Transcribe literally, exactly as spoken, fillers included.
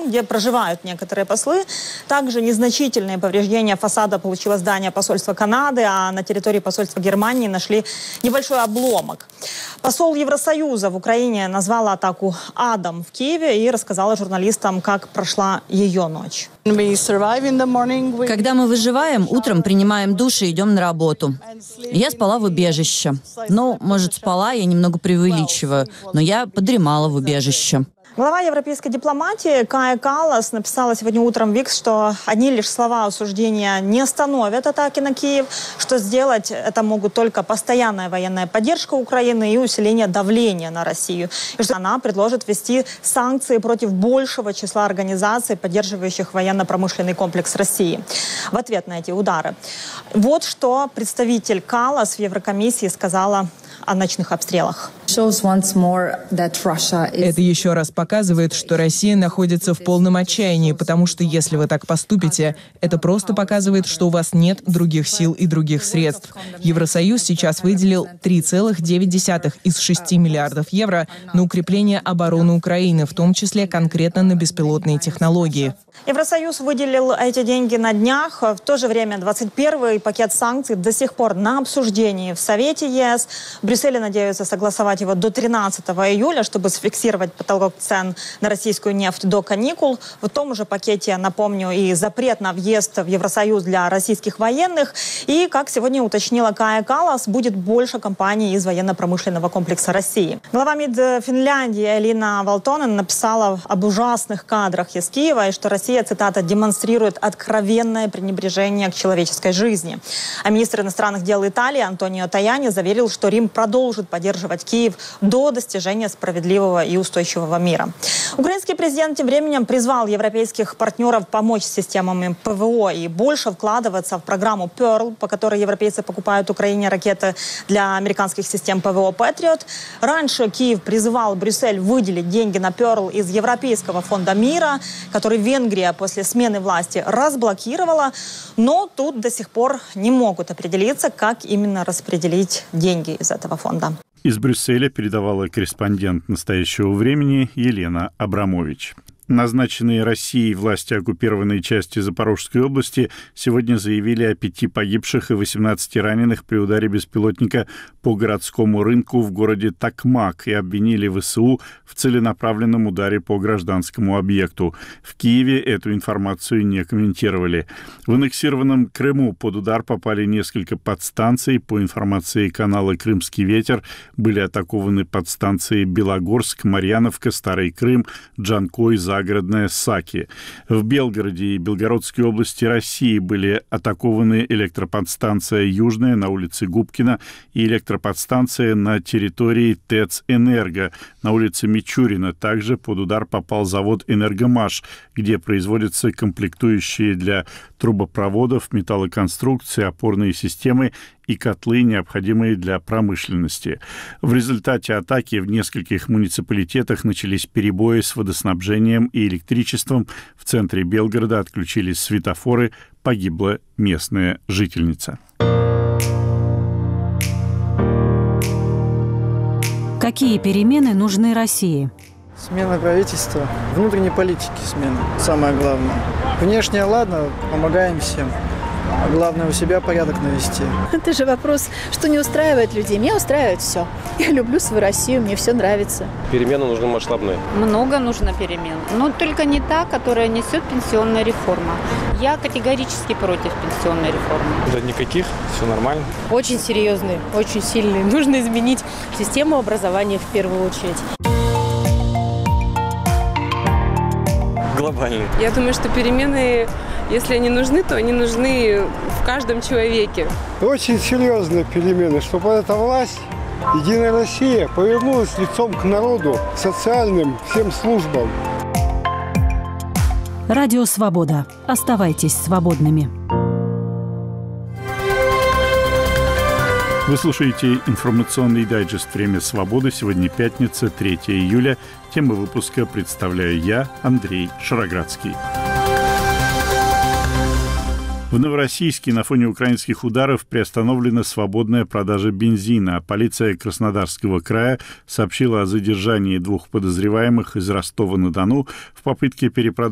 Вашингтон, где проживают некоторые послы. Также незначительные повреждения фасада получило здание посольства Канады, а на территории посольства Германии нашли небольшой обломок. Посол Евросоюза в Украине назвала атаку адом в Киеве и рассказала журналистам, как прошла ее ночь. Когда мы выживаем, утром принимаем душ и идем на работу. Я спала в убежище. Ну, может, спала, я немного преувеличиваю, но я подремала в убежище. Глава европейской дипломатии Кая Каллас написала сегодня утром в Икс, что одни лишь слова осуждения не остановят атаки на Киев, что сделать это могут только постоянная военная поддержка Украины и усиление давления на Россию. И что она предложит ввести санкции против большего числа организаций, поддерживающих военно-промышленный комплекс России в ответ на эти удары. Вот что представитель Каллас в Еврокомиссии сказала о ночных обстрелах. Это еще раз показывает, что Россия находится в полном отчаянии, потому что если вы так поступите, это просто показывает, что у вас нет других сил и других средств. Евросоюз сейчас выделил три целых девять десятых из шести миллиардов евро на укрепление обороны Украины, в том числе конкретно на беспилотные технологии. Евросоюз выделил эти деньги на днях. В то же время двадцать первый пакет санкций до сих пор на обсуждении в Совете ЕС. В Брюсселе надеются согласовать его до тринадцатого июля, чтобы зафиксировать потолок цен на российскую нефть до каникул. В том же пакете, напомню, и запрет на въезд в Евросоюз для российских военных. И, как сегодня уточнила Кая Каллас, будет больше компаний из военно-промышленного комплекса России. Глава МИД Финляндии Элина Валтонен написала об ужасных кадрах из Киева, и что Россия, цитата, демонстрирует откровенное пренебрежение к человеческой жизни. А министр иностранных дел Италии Антонио Таяни заверил, что Рим продолжит поддерживать Киев до достижения справедливого и устойчивого мира. Украинский президент тем временем призвал европейских партнеров помочь с системами ПВО и больше вкладываться в программу Перл, по которой европейцы покупают Украине ракеты для американских систем ПВО Патриот. Раньше Киев призывал Брюссель выделить деньги на Перл из Европейского фонда мира, который Венгрия после смены власти разблокировала, но тут до сих пор не могут определиться, как именно распределить деньги из этого фонда. Из Брюсселя передавала корреспондент «Настоящего времени» Елена Абрамович. Назначенные Россией власти оккупированной части Запорожской области сегодня заявили о пяти погибших и восемнадцати раненых при ударе беспилотника по городскому рынку в городе Токмак и обвинили ВСУ в целенаправленном ударе по гражданскому объекту. В Киеве эту информацию не комментировали. В аннексированном Крыму под удар попали несколько подстанций. По информации канала «Крымский ветер» были атакованы подстанции Белогорск, Марьяновка, Старый Крым, Джанкой, Загородная, Саки. В Белгороде и Белгородской области России были атакованы электроподстанция «Южная» на улице Губкина и электроподстанция на территории ТЭЦ «Энерго» на улице Мичурина. Также под удар попал завод «Энергомаш», где производятся комплектующие для трубопроводов, металлоконструкции, опорные системы и котлы, необходимые для промышленности. В результате атаки в нескольких муниципалитетах начались перебои с водоснабжением и электричеством. В центре Белгорода отключились светофоры, погибла местная жительница. Какие перемены нужны России? Смена правительства, внутренней политики смена, самое главное. Внешне, ладно, помогаем всем. А главное, у себя порядок навести. Это же вопрос, что не устраивает людей. Меня устраивает все. Я люблю свою Россию, мне все нравится. Перемены нужны масштабные. Много нужно перемен. Но только не та, которая несет пенсионная реформа. Я категорически против пенсионной реформы. Да никаких, все нормально. Очень серьезные, очень сильные. Нужно изменить систему образования в первую очередь. Глобальные. Я думаю, что перемены, если они нужны, то они нужны в каждом человеке. Очень серьезные перемены, чтобы эта власть, Единая Россия, повернулась лицом к народу, к социальным всем службам. Радио «Свобода». Оставайтесь свободными. Вы слушаете информационный дайджест «Время свободы». Сегодня пятница, третьего июля. Тему выпуска представляю я, Андрей Шароградский. В Новороссийске на фоне украинских ударов приостановлена свободная продажа бензина. Полиция Краснодарского края сообщила о задержании двух подозреваемых из Ростова-на-Дону в попытке перепродать